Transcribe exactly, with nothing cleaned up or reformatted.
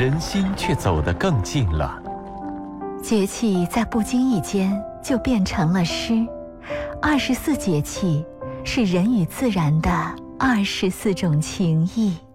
人心却走得更近了。 节气在不经意间就变成了诗。二十四节气是人与自然的二十四种情谊。